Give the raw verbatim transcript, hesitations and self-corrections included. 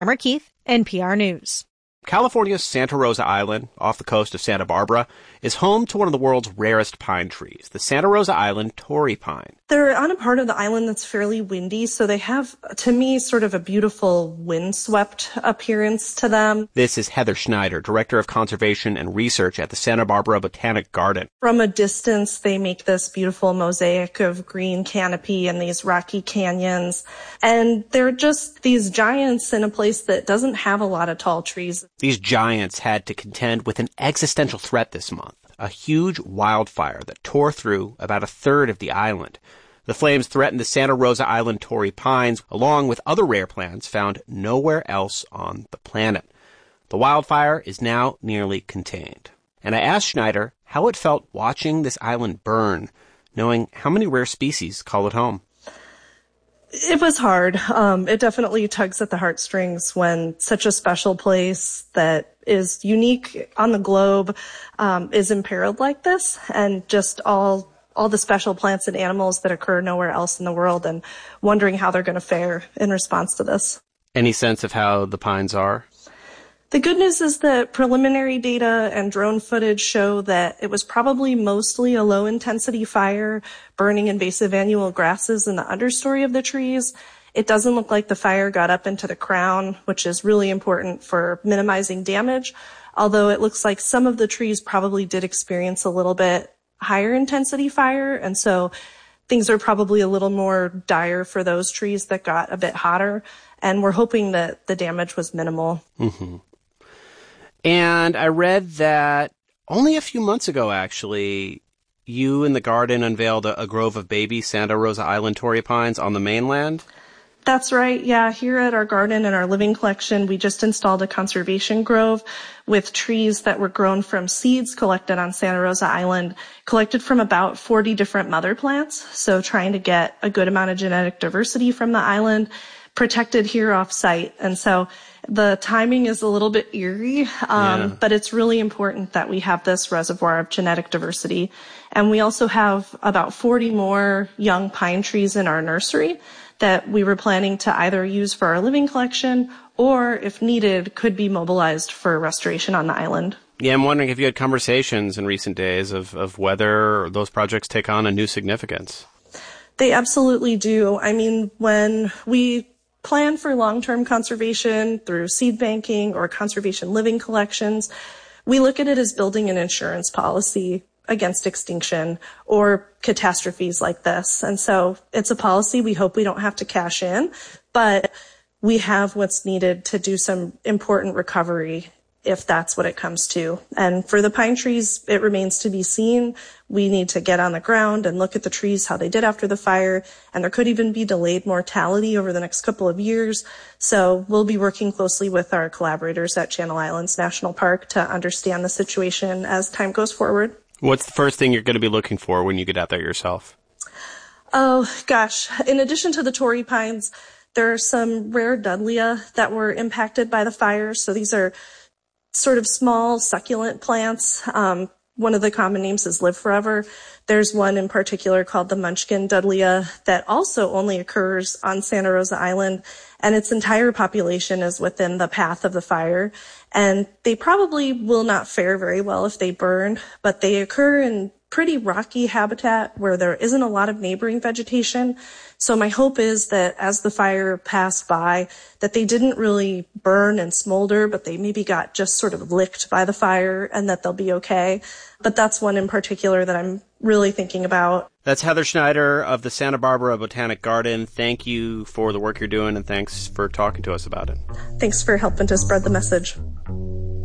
Tamara Keith, N P R News. California's Santa Rosa Island, off the coast of Santa Barbara, is home to one of the world's rarest pine trees, the Santa Rosa Island Torrey pine. They're on a part of the island that's fairly windy, so they have, to me, sort of a beautiful windswept appearance to them. This is Heather Schneider, Director of Conservation and Research at the Santa Barbara Botanic Garden. From a distance, they make this beautiful mosaic of green canopy and these rocky canyons. And they're just these giants in a place that doesn't have a lot of tall trees. These giants had to contend with an existential threat this month, a huge wildfire that tore through about a third of the island. The flames threatened the Santa Rosa Island Torrey pines, along with other rare plants found nowhere else on the planet. The wildfire is now nearly contained. And I asked Schneider how it felt watching this island burn, knowing how many rare species call it home. It was hard. Um, it definitely tugs at the heartstrings when such a special place that is unique on the globe um, is imperiled like this, and just all all the special plants and animals that occur nowhere else in the world, and wondering how they're going to fare in response to this. Any sense of how the pines are? The good news is that preliminary data and drone footage show that it was probably mostly a low-intensity fire burning invasive annual grasses in the understory of the trees. It doesn't look like the fire got up into the crown, which is really important for minimizing damage, although it looks like some of the trees probably did experience a little bit higher intensity fire, and so things are probably a little more dire for those trees that got a bit hotter, and we're hoping that the damage was minimal. Mm-hmm. And I read that only a few months ago, actually, you and the garden unveiled a, a grove of baby Santa Rosa Island Torrey pines on the mainland. That's right. Yeah, here at our garden and our living collection, we just installed a conservation grove with trees that were grown from seeds collected on Santa Rosa Island, collected from about forty different mother plants. So trying to get a good amount of genetic diversity from the island, protected here off site. And so the timing is a little bit eerie, um, yeah. but it's really important that we have this reservoir of genetic diversity. And we also have about forty more young pine trees in our nursery that we were planning to either use for our living collection or, if needed, could be mobilized for restoration on the island. Yeah, I'm wondering if you had conversations in recent days of, of whether those projects take on a new significance. They absolutely do. I mean, when we plan for long-term conservation through seed banking or conservation living collections, we look at it as building an insurance policy against extinction or catastrophes like this. And so it's a policy we hope we don't have to cash in, but we have what's needed to do some important recovery if that's what it comes to. And for the pine trees, it remains to be seen. We need to get on the ground and look at the trees, how they did after the fire. And there could even be delayed mortality over the next couple of years. So we'll be working closely with our collaborators at Channel Islands National Park to understand the situation as time goes forward. What's the first thing you're going to be looking for when you get out there yourself? Oh, gosh. In addition to the Torrey pines, there are some rare Dudleya that were impacted by the fire. So these are sort of small succulent plants. Um, one of the common names is Live Forever. There's one in particular called the Munchkin Dudleya that also only occurs on Santa Rosa Island, and its entire population is within the path of the fire. And they probably will not fare very well if they burn, but they occur in pretty rocky habitat where there isn't a lot of neighboring vegetation. So my hope is that as the fire passed by, that they didn't really burn and smolder, but they maybe got just sort of licked by the fire and that they'll be okay. But that's one in particular that I'm really thinking about. That's Heather Schneider of the Santa Barbara Botanic Garden. Thank you for the work you're doing, and thanks for talking to us about it. Thanks for helping to spread the message.